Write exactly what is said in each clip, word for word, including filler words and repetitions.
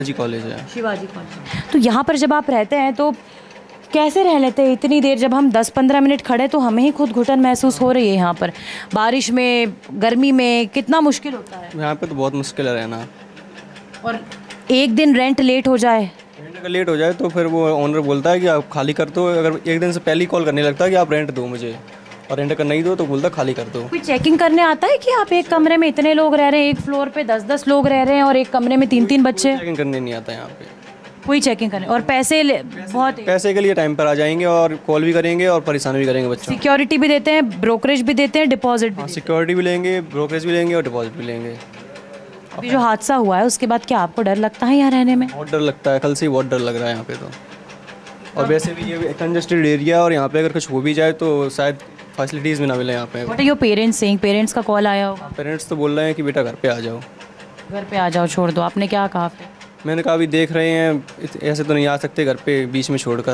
जी college है। Shivaji college. तो यहाँ पर जब आप रहते हैं तो कैसे रह लेते हैं इतनी देर? जब हम दस पंद्रह मिनट खड़े तो हमें ही खुद घुटन महसूस हो रही है यहाँ पर, बारिश में, गर्मी में कितना मुश्किल होता है यहाँ पे तो बहुत मुश्किल है रहना। और एक दिन रेंट लेट हो जाए, रेंट अगर लेट हो जाए तो फिर वो ओनर बोलता है कि आप खाली कर दो। अगर एक दिन से पहले ही कॉल करने लगता है कि आप रेंट दो मुझे, और रेंट अगर नहीं दो तो बोलता खाली कर दो। कोई चेकिंग करने आता है कि आप एक कमरे में इतने लोग रह रहे हैं, एक फ्लोर पे दस दस लोग रह रहे हैं और एक कमरे में तीन तीन बच्चे? चेकिंग करने नहीं आता यहाँ पे, कोई चेकिंग करने। और पैसे बहुत पैसे के लिए टाइम पर आ जाएंगे और कॉल भी करेंगे और परेशान भी करेंगे बच्चों। सिक्योरिटी भी देते हैं, ब्रोकरेज भी देते हैं, डिपॉजिट भी? सिक्योरिटी भी लेंगे, ब्रोकरेज भी लेंगे और डिपॉजिट भी लेंगे। अभी जो हादसा हुआ है उसके बाद क्या आपको डर लगता है यहाँ रहने में? बहुत डर लगता है, कल से ही बहुत डर लग रहा है यहाँ पे तो। और वैसे भी ये कंजस्टेड एरिया और यहाँ पे अगर कुछ हो भी जाए तो शायद फैसिलिटीज़ भी ना मिले यहाँ पे। What are your parents saying? Parents का कॉल आया होगा? पेरेंट्स तो बोल रहे हैं कि बेटा घर पे आ जाओ। घर पे आ जाओ, छोड़ दो। आपने क्या कहा फिर? मैंने कहा अभी देख रहे हैं, ऐसे तो नहीं आ सकते घर पे बीच में छोड़कर।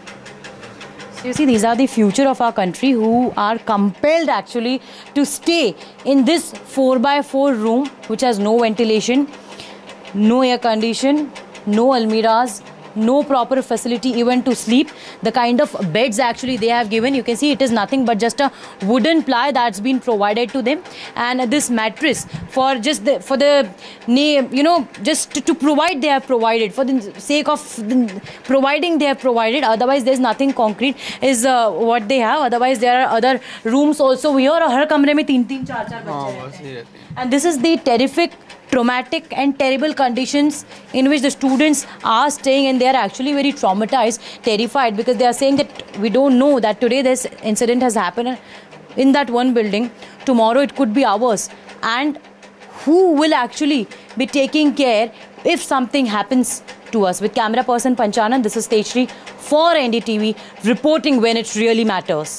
So you see, these are the future of our country who are compelled actually to stay in this four by four room which has no ventilation, no air condition, no almiras, no proper facility even to sleep. The kind of beds actually they have given, you can see it is nothing but just a wooden ply that's been provided to them, and this mattress for just the, for the you know just to, to provide they have provided, for the sake of the providing they have provided. Otherwise there's nothing concrete is uh, what they have. Otherwise there are other rooms also here, और हर कमरे में तीन तीन चार चार बच्चे रहते हैं. And this is the terrific, traumatic and terrible conditions in which the students are staying, and they are actually very traumatized, terrified, because they are saying that we don't know that today this incident has happened in that one building, tomorrow it could be ours, and who will actually be taking care if something happens to us? With camera person Panchanan, this is Tejshri for N D T V, reporting when it really matters.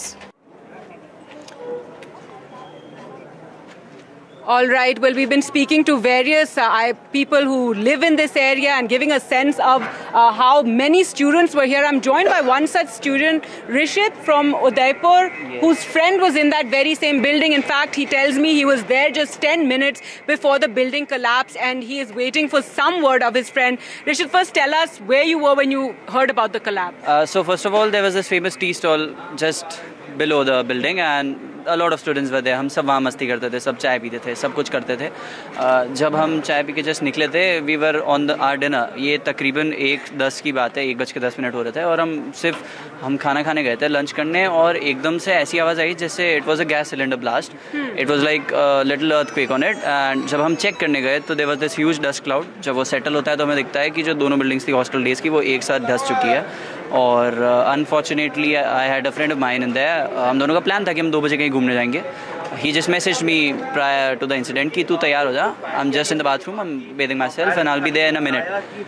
All right. Well, we've been speaking to various uh, I, people who live in this area and giving a sense of uh, how many students were here. I'm joined by one such student, Rishit from Udaipur, yes, whose friend was in that very same building. In fact, he tells me he was there just ten minutes before the building collapsed, and he is waiting for some word of his friend. Rishit, first tell us where you were when you heard about the collapse. Uh, so first of all, there was this famous tea stall just below the building, and a lot of students were there. हम सब वहाँ मस्ती करते थे, सब चाय पीते थे, सब कुछ करते थे. uh, जब हम चाय पी के जस्ट निकले थे, we were on the are dinner. ये तकरीबन एक दस की बात है, एक बज के दस मिनट हो रहे थे, और हम सिर्फ हम खाना खाने गए थे, लंच करने, और एकदम से ऐसी आवाज़ आई जैसे it was a gas cylinder blast. It was like little earthquake on it. And जब हम चेक करने गए तो there was this huge dust cloud. जब वो सेटल होता है तो हमें दिखता है कि जो दोनों बिल्डिंग्स थी हॉस्टल डेज की, वो एक साथ धस चुकी है. और unfortunately I had a friend of mine in their. हम दोनों का प्लान था कि हम दो बजे कहीं घूमने जाएंगे. He just messaged me prior to the incident कि तू तैयार हो जा, I'm just in the bathroom, I'm bathing myself and I'll be there in a minute.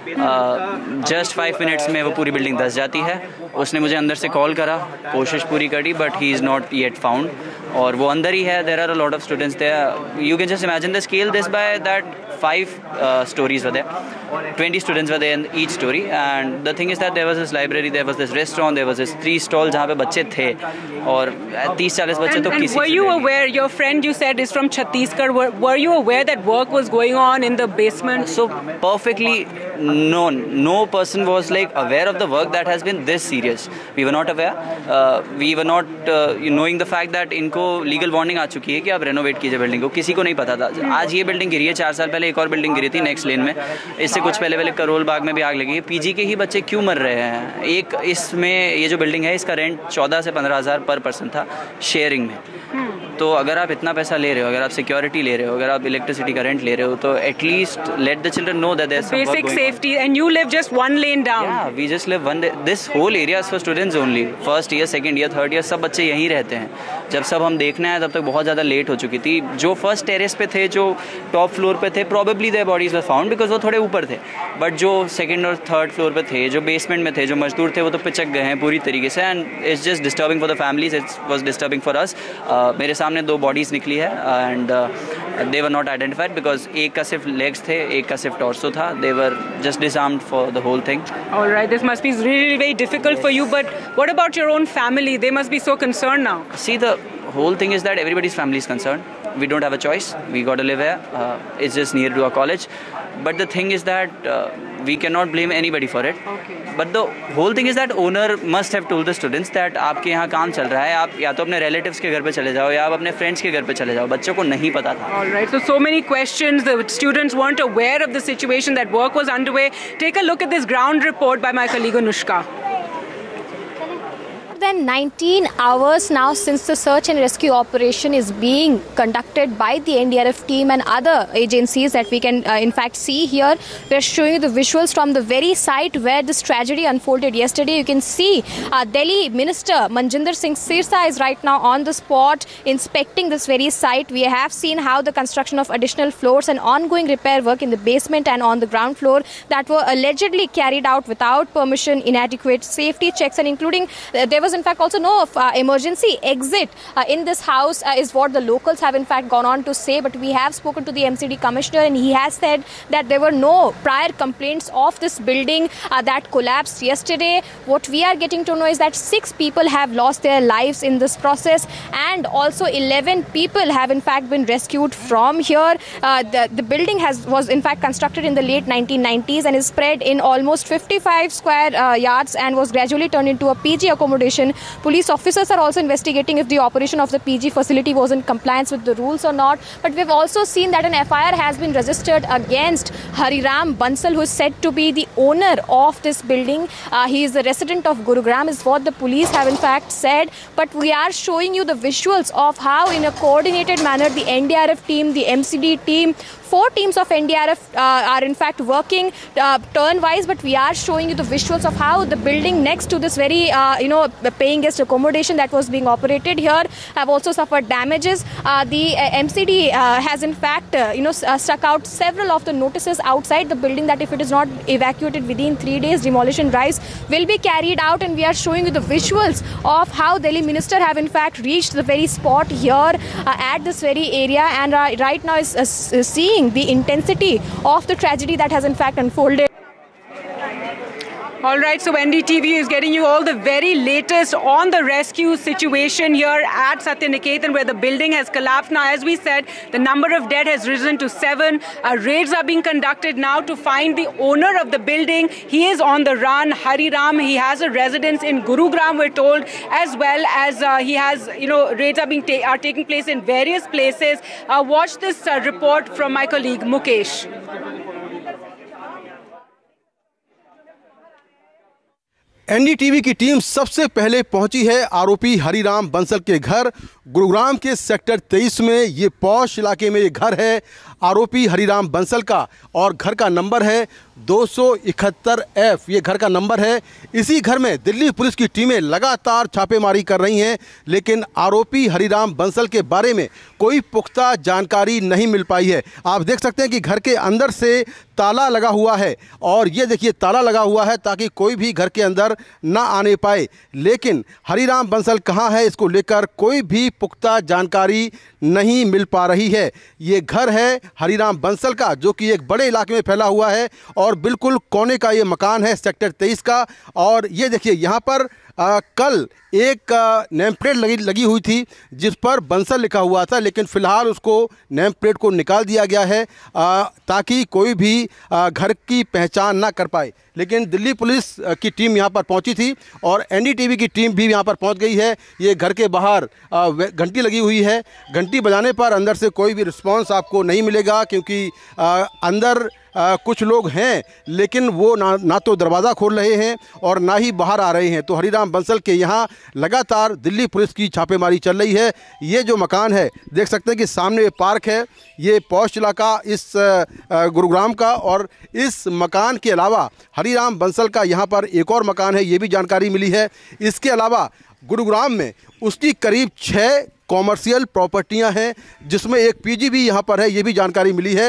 uh, just five minutes में वो पूरी बिल्डिंग धस जाती है. उसने मुझे अंदर से कॉल करा, कोशिश पूरी करी, but he is not yet found. और वो अंदर ही है. There are a lot of students there. You can just imagine the scale. This by that five uh, stories were there, twenty students were there in each story. And the thing is that there was this library, there was this restaurant, there was this three stall जहाँ पे बच्चे थे, और तीस चालीस बच्चे तो किसी. Were you aware? Your friend you said is from Chhattisgarh. Were, were you aware that work was going on in the basement? So perfectly known. No person was like aware of the work that has been this serious. We were not aware. Uh, we were not uh, knowing the fact that इनको legal warning आ चुकी है कि आप renovate कीजिए building को. किसी को नहीं पता था. आज ये बिल्डिंग गिरी है, चार साल पहले एक और बिल्डिंग गिरी थी नेक्स्ट लेन में. इससे कुछ पहले पहले करोल बाग में भी आग लगी है. पीजी के ही बच्चे क्यों मर रहे हैं? एक इसमें ये जो बिल्डिंग है इसका रेंट चौदह से पंद्रह हज़ार पर पर्सन था शेयरिंग में. तो अगर आप इतना पैसा ले रहे हो, अगर आप सिक्योरिटी ले रहे हो, अगर आप इलेक्ट्रिसिटी का रेंट ले रहे हो, तो at least let the children know that there is basic safety. And you live just one lane down. या we just live one. This whole area is for students only. First year, second year, third year सब बच्चे यहीं रहते हैं. जब सब हम देखने आए तब तक बहुत ज़्यादा लेट हो चुकी थी. जो फर्स्ट टेरेस पे थे, जो टॉप फ्लोर पे थे, probably their bodies were found because वो थोड़े ऊपर थे. बट जो सेकंड और थर्ड फ्लोर पे थे, जो बेसमेंट में थे, जो मजदूर थे, वो तो पिचक गए हैं पूरी तरीके से. And it's just disturbing for the families. It's was disturbing for us. मेरे सामने दो बॉडीज निकली है, and they were not identified because एक का सिर्फ लेग्स थे, एक का सिर्फ टॉर्सो था. दे were just disarmed for the whole thing. Alright, this must be really very difficult for you, but what about your own family? They must be so concerned now. See, the whole thing is that everybody's family is concerned. We don't have a choice. We got to live here. Uh, it's just near to our college. but the thing is that uh, we cannot blame anybody for it. Okay. But the whole thing is that owner must have told the students that आपके यहाँ काम चल रहा है, आप या तो अपने relatives के घर पे चले जाओ या आप अपने friends के घर पे चले जाओ. बच्चों को नहीं पता था. All right, so so many questions. The students weren't aware of the situation, that work was underway. Take a look at this ground report by my colleague Anushka. More than nineteen hours now since the search and rescue operation is being conducted by the N D R F team and other agencies that we can uh, in fact see here. We're showing you the visuals from the very site where this tragedy unfolded yesterday. You can see uh, Delhi Minister Manjinder Singh Sirsa is right now on the spot inspecting this very site. We have seen how the construction of additional floors and ongoing repair work in the basement and on the ground floor that were allegedly carried out without permission, inadequate safety checks, and including uh, there was in fact also no uh, emergency exit uh, in this house uh, is what the locals have in fact gone on to say. But we have spoken to the M C D commissioner and he has said that there were no prior complaints of this building uh, that collapsed yesterday. What we are getting to know is that six people have lost their lives in this process and also eleven people have in fact been rescued from here. Uh, the, the building has was in fact constructed in the late nineteen nineties and is spread in almost fifty-five square uh, yards and was gradually turned into a P G accommodation. Police officers are also investigating if the operation of the P G facility was in compliance with the rules or not. But we've also seen that an F I R has been registered against Hariram Bansal, who is said to be the owner of this building. Uh, he is a resident of Gurugram, is what the police have in fact said. But we are showing you the visuals of how in a coordinated manner the N D R F team, the M C D team, four teams of N D R F uh, are in fact working uh, turn-wise, but we are showing you the visuals of how the building next to this very, uh, you know, paying guest accommodation that was being operated here have also suffered damages. Uh, the uh, M C D uh, has in fact, uh, you know, uh, stuck out several of the notices outside the building that if it is not evacuated within three days, demolition drives will be carried out. And we are showing you the visuals of how Delhi Minister have in fact reached the very spot here uh, at this very area and uh, right now is, is, is seeing the intensity of the tragedy that has in fact unfolded. All right, so N D T V is getting you all the very latest on the rescue situation here at Satyaniketan, where the building has collapsed. Now, as we said, the number of dead has risen to seven. Uh, raids are being conducted now to find the owner of the building. He is on the run, Hariram. He has a residence in Gurugram, we're told, as well as uh, he has, you know, raids are being ta are taking place in various places. Uh, watch this uh, report from my colleague Mukesh. N D T V की team सबसे पहले पहुंची है आरोपी हरिराम बंसल के घर गुरुग्राम के sector तेईस में। ये पौष इलाके में ये घर है आरोपी हरिराम बंसल का और घर का नंबर है दो सौ इकहत्तर एफ, ये घर का नंबर है। इसी घर में दिल्ली पुलिस की टीमें लगातार छापेमारी कर रही हैं, लेकिन आरोपी हरिराम बंसल के बारे में कोई पुख्ता जानकारी नहीं मिल पाई है। आप देख सकते हैं कि घर के अंदर से ताला लगा हुआ है और ये देखिए ताला लगा हुआ है ताकि कोई भी घर के अंदर ना आने पाए, लेकिन हरिराम बंसल कहाँ है इसको लेकर कोई भी पुख्ता जानकारी नहीं मिल पा रही है। ये घर है हरिराम बंसल का जो कि एक बड़े इलाके में फैला हुआ है और बिल्कुल कोने का ये मकान है सेक्टर तेईस का। और ये देखिए यहाँ पर आ, कल एक नेम प्लेट लगी लगी हुई थी जिस पर बंसल लिखा हुआ था, लेकिन फ़िलहाल उसको नेम प्लेट को निकाल दिया गया है आ, ताकि कोई भी आ, घर की पहचान ना कर पाए। लेकिन दिल्ली पुलिस की टीम यहाँ पर पहुँची थी और एन डी टी वी की टीम भी यहाँ पर पहुँच गई है। ये घर के बाहर घंटी लगी हुई है, घंटी बजाने पर अंदर से कोई भी रिस्पांस आपको नहीं मिलेगा क्योंकि आ, अंदर आ, कुछ लोग हैं लेकिन वो ना ना तो दरवाज़ा खोल रहे हैं और ना ही बाहर आ रहे हैं। तो हरिराम बंसल के यहाँ लगातार दिल्ली पुलिस की छापेमारी चल रही है। ये जो मकान है देख सकते हैं कि सामने ये पार्क है, ये पौष इलाका इस गुरुग्राम का, और इस मकान के अलावा हरिराम बंसल का यहाँ पर एक और मकान है, ये भी जानकारी मिली है। इसके अलावा गुरुग्राम में उसकी करीब छः कॉमर्शियल प्रॉपर्टियाँ हैं जिसमें एक पी जी भी यहाँ पर है, ये भी जानकारी मिली है।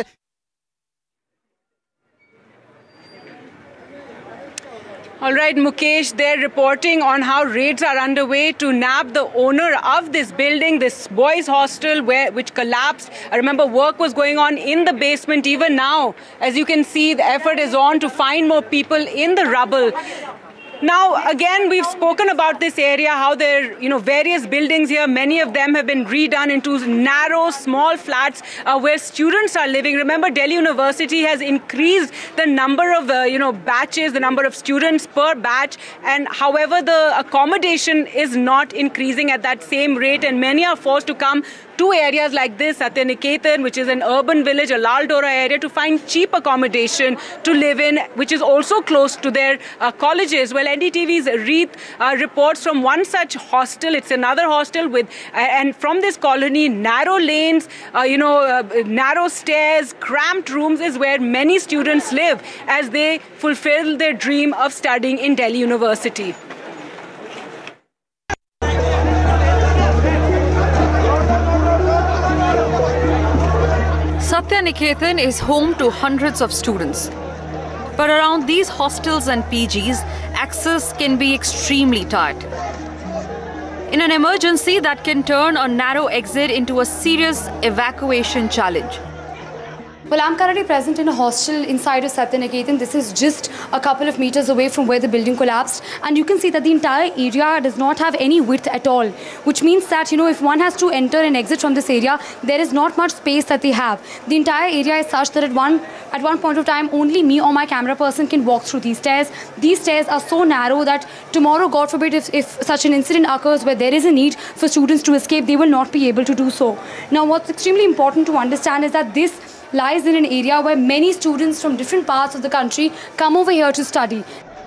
All right, Mukesh, they're reporting on how raids are underway to nab the owner of this building, this boys' hostel, where which collapsed. I remember work was going on in the basement. Even now, as you can see, the effort is on to find more people in the rubble. Now, again, we've spoken about this area, how there are, you know, various buildings here. Many of them have been redone into narrow, small flats uh, where students are living. Remember, Delhi University has increased the number of, uh, you know, batches, the number of students per batch. And however, the accommodation is not increasing at that same rate. And many are forced to come to areas like this, Satya Niketan, which is an urban village, a Lal Dora area, to find cheap accommodation to live in, which is also close to their uh, colleges. Well, N D T V's Reet uh, reports from one such hostel. It's another hostel with, uh, and from this colony, narrow lanes, uh, you know, uh, narrow stairs, cramped rooms is where many students live as they fulfill their dream of studying in Delhi University. Satya Niketan is home to hundreds of students. But around these hostels and P Gs, access can be extremely tight. In an emergency, that can turn a narrow exit into a serious evacuation challenge. Well, I'm currently present in a hostel inside of Satya Niketan. This is just a couple of meters away from where the building collapsed. And you can see that the entire area does not have any width at all, which means that, you know, if one has to enter and exit from this area, there is not much space that they have. The entire area is such that at one, at one point of time, only me or my camera person can walk through these stairs. These stairs are so narrow that tomorrow, God forbid, if, if such an incident occurs where there is a need for students to escape, they will not be able to do so. Now, what's extremely important to understand is that this lies in an area where many students from different parts of the country come over here to study.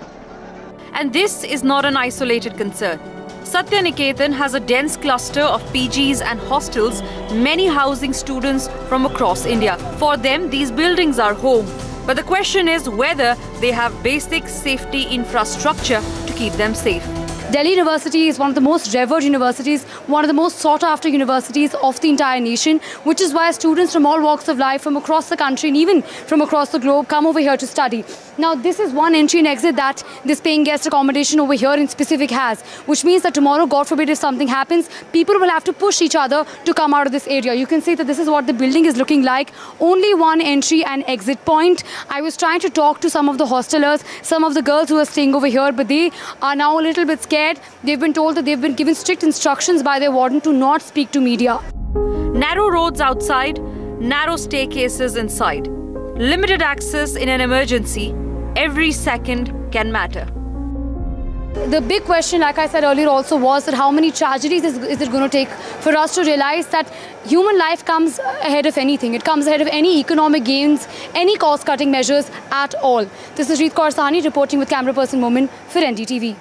And this is not an isolated concern. Satya Niketan has a dense cluster of P Gs and hostels, many housing students from across India. For them, these buildings are home. But the question is whether they have basic safety infrastructure to keep them safe. Delhi University is one of the most revered universities, one of the most sought after universities of the entire nation, which is why students from all walks of life from across the country and even from across the globe come over here to study. Now, this is one entry and exit that this paying guest accommodation over here in specific has, which means that tomorrow, God forbid, if something happens, people will have to push each other to come out of this area. You can see that this is what the building is looking like. Only one entry and exit point. I was trying to talk to some of the hostelers, some of the girls who are staying over here, but they are now a little bit scared. They've been told that they've been given strict instructions by their warden to not speak to media. Narrow roads outside, narrow staircases inside. Limited access in an emergency. Every second can matter. The big question, like I said earlier also, was that how many tragedies is, is it going to take for us to realize that human life comes ahead of anything. It comes ahead of any economic gains, any cost-cutting measures at all. This is Reet Kaur Sahni reporting with camera person Momin for N D T V.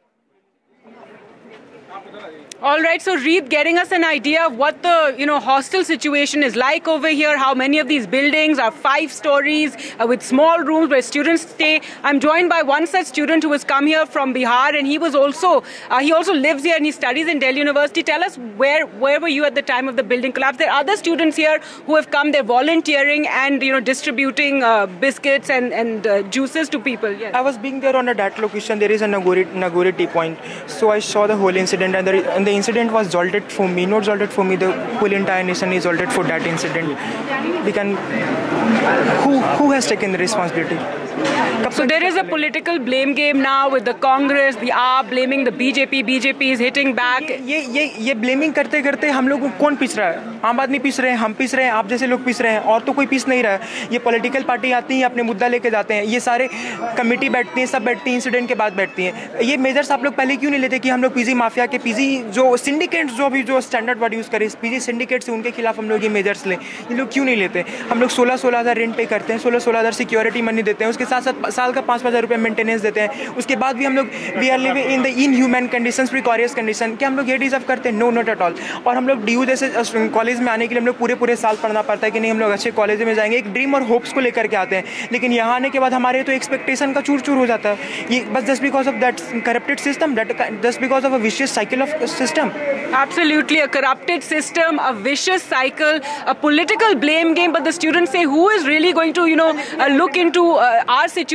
All right, so Reet, getting us an idea of what the, you know, hostel situation is like over here, how many of these buildings are five stories uh, with small rooms where students stay. I'm joined by one such student who has come here from Bihar, and he was also, uh, he also lives here and he studies in Delhi University. Tell us, where where were you at the time of the building collapse? There are other students here who have come, they're volunteering and, you know, distributing uh, biscuits and, and uh, juices to people. Yes. I was being there on a that location. There is a Nagori, Nagori tea point. So I saw the whole incident, and the, and the incident was jolted for me, not jolted for me, the whole entire nation is jolted for that incident. We can, who, who has taken the responsibility? So there is a political blame game now with the Congress, the A A P blaming the B J P, B J P is hitting back. ये ये ये blaming करते करते हम लोग कौन piece रहा है? आम आदमी पीस रहे हैं, हम पीस रहे हैं, आप जैसे लोग पीस रहे हैं, और तो कोई पीस नहीं रहा है. ये पॉलिटिकल पार्टी आती है, अपने मुद्दा लेके जाते हैं. ये सारे कमेटी बैठती हैं, सब बैठती हैं, इंसिडेंट के बाद बैठती हैं. ये मेजर्स आप लोग पहले क्यों नहीं लेते कि हम लोग पीजी माफिया के पीजी जो सिंडिकेट्स जो भी जो स्टैंडर्ड वर्ड यूज़ करें, पीजी सिंडिकेट्स से उनके खिलाफ हम लोग ये मेजर्स लें. ये लोग क्यों नहीं लेते? हम लोग सोलह सोलह हज़ार रेंट पे करते हैं, सोलह सोलह हज़ार सिक्योरिटी मनी देते हैं, उसके साथ साथ साल का पाँच हज़ार रुपये मेंटेनेंस देते हैं. उसके बाद भी हम लोग we are living in the inhuman conditions, प्रिकॉरियस condition. क्या हम लोग ये डिजर्व करते हैं? No, not at all. और हम लोग डी यू जैसे कॉलेज में आने के लिए हम लोग पूरे पूरे साल पढ़ना पड़ता है कि नहीं हम लोग अच्छे कॉलेज में जाएंगे, एक ड्रीम और होप्स को लेकर के आते हैं. लेकिन यहाँ आने के बाद हमारे तो एक्सपेक्टेशन का चूर चूर हो जाता है. ये बस just because of that corrupted system, that just because of a vicious cycle of system. Absolutely, a corrupted system, a vicious cycle, a political blame game. But the students say, who is really going to, you know, uh, look into uh, our situation?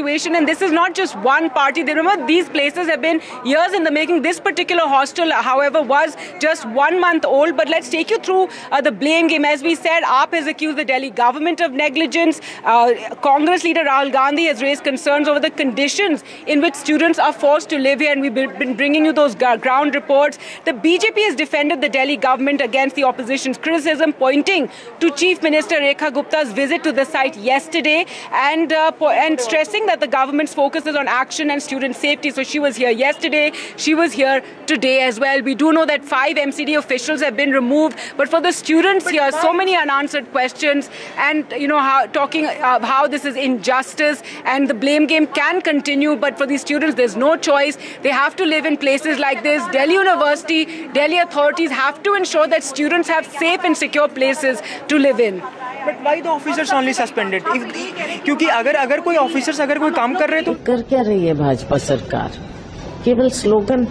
situation, and this is not just one party. Remember, these places have been years in the making. This particular hostel, however, was just one month old. But let's take you through uh, the blame game. As we said, A P has accused the Delhi government of negligence. Uh, Congress leader Rahul Gandhi has raised concerns over the conditions in which students are forced to live here, and we've been bringing you those ground reports. The B J P has defended the Delhi government against the opposition's criticism, pointing to Chief Minister Rekha Gupta's visit to the site yesterday, and uh, and stressing that the government's focus is on action and student safety. So she was here yesterday, she was here today as well. We do know that five M C D officials have been removed, but for the students here, so many unanswered questions, and you know, how talking uh, how this is injustice, and the blame game can continue. But for these students, there's no choice. They have to live in places like this. Delhi University, Delhi authorities have to ensure that students have safe and secure places to live in. But why the officers only suspended? If, क्योंकि अगर अगर कोई officers अगर कोई काम कर रहे तो कर क्या रही है भाजपा सरकार? केवल स्लोगन,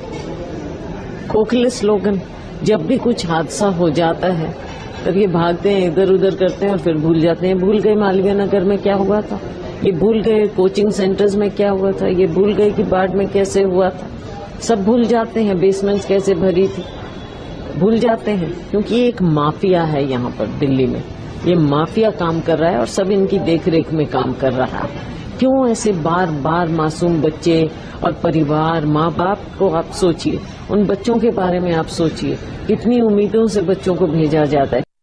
खोखले स्लोगन. जब भी कुछ हादसा हो जाता है तब ये भागते हैं, इधर उधर करते हैं और फिर भूल जाते हैं. भूल गए मालवीय नगर में क्या हुआ था, ये भूल गए कोचिंग सेंटर्स में क्या हुआ था, ये भूल गए कि बाढ़ में कैसे हुआ था. सब भूल जाते हैं, बेसमेंट्स कैसे भरी थी, भूल जाते हैं. क्योंकि ये एक माफिया है यहाँ पर दिल्ली में. ये माफिया काम कर रहा है और सब इनकी देखरेख में काम कर रहा है. क्यों ऐसे बार बार मासूम बच्चे और परिवार, माँ बाप को आप सोचिए, उन बच्चों के बारे में आप सोचिए, कितनी उम्मीदों से बच्चों को भेजा जाता है.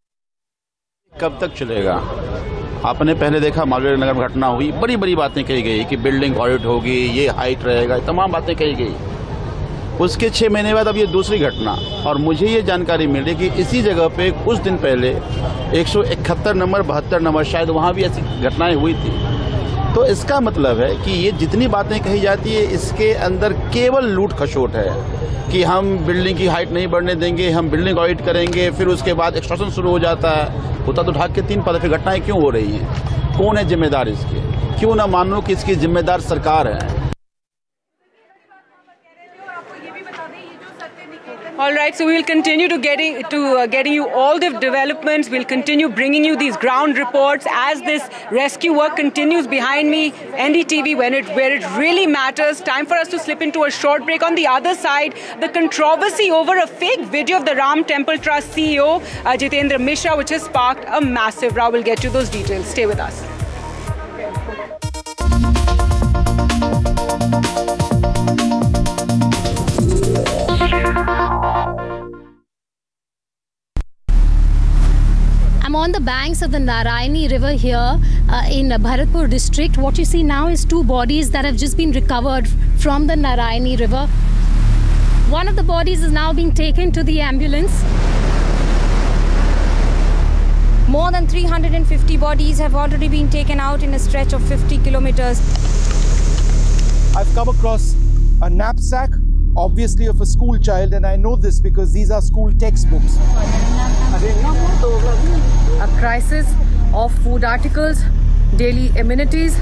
कब तक चलेगा? आपने पहले देखा मालवीय नगर में घटना हुई, बड़ी बड़ी बातें कही गई कि बिल्डिंग ऑडिट होगी, ये हाइट रहेगा, तमाम बातें कही गई. उसके छह महीने बाद अब ये दूसरी घटना, और मुझे ये जानकारी मिली कि इसी जगह पे कुछ दिन पहले एक सौ इकहत्तर नंबर बहत्तर नंबर शायद वहाँ भी ऐसी घटनाएं हुई थी. तो इसका मतलब है कि ये जितनी बातें कही जाती है, इसके अंदर केवल लूट खसोट है कि हम बिल्डिंग की हाइट नहीं बढ़ने देंगे, हम बिल्डिंग ऑडिट करेंगे, फिर उसके बाद एक्सटॉर्शन शुरू हो जाता है. होता तो ढाक के तीन पद, फिर घटनाएं क्यों हो रही हैं? कौन है जिम्मेदार इसके? क्यों ना मानो कि इसकी जिम्मेदार सरकार है. All right, so we'll continue to getting to uh, getting you all the developments. We'll continue bringing you these ground reports as this rescue work continues. Behind me, N D T V, when it where it really matters. Time for us to slip into a short break. On the other side, the controversy over a fake video of the Ram Temple Trust C E O uh, Jitendra Mishra, which has sparked a massive row. We'll get you those details. Stay with us. I'm on the banks of the Narayani River here uh, in Bharatpur district. What you see now is two bodies that have just been recovered from the Narayani River. One of the bodies is now being taken to the ambulance. More than three hundred fifty bodies have already been taken out in a stretch of fifty kilometers. I've come across a knapsack, obviously of a school child, and I know this because these are school textbooks. A crisis of food articles, daily amenities.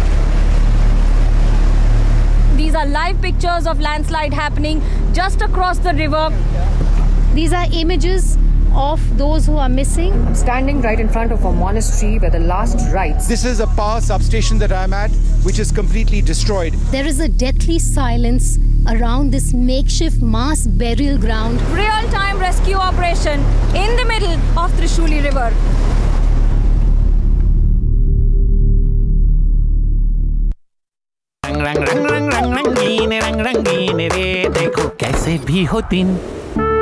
These are live pictures of landslide happening just across the river. These are images of those who are missing. I'm standing right in front of a monastery where the last rites. This is a power substation that I'm at, which is completely destroyed. There is a deathly silence around this makeshift mass burial ground. Real-time rescue operation in the middle of Trishuli River. रंग रंग रंग रंग रंग रंगीने रंग रंगीने रे देखो कैसे भी हो दिन